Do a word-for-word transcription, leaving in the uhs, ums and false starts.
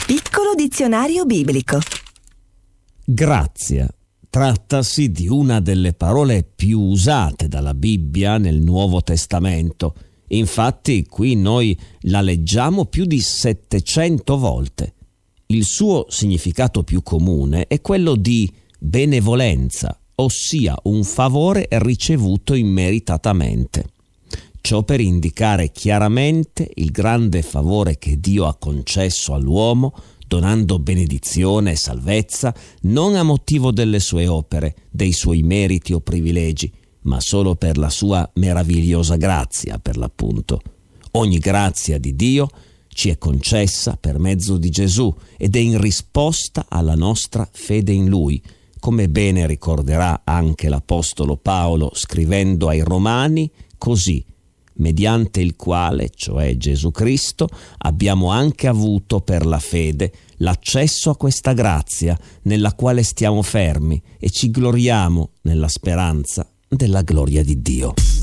Piccolo dizionario biblico. Grazia. Trattasi di una delle parole più usate dalla Bibbia nel Nuovo Testamento. Infatti qui noi la leggiamo più di settecento volte. Il suo significato più comune è quello di benevolenza, ossia un favore ricevuto immeritatamente. Ciò per indicare chiaramente il grande favore che Dio ha concesso all'uomo, donando benedizione e salvezza non a motivo delle sue opere, dei suoi meriti o privilegi, ma solo per la sua meravigliosa grazia, per l'appunto. Ogni grazia di Dio ci è concessa per mezzo di Gesù ed è in risposta alla nostra fede in Lui, come bene ricorderà anche l'Apostolo Paolo scrivendo ai Romani così: mediante il quale, cioè Gesù Cristo, abbiamo anche avuto per la fede l'accesso a questa grazia nella quale stiamo fermi e ci gloriamo nella speranza della gloria di Dio.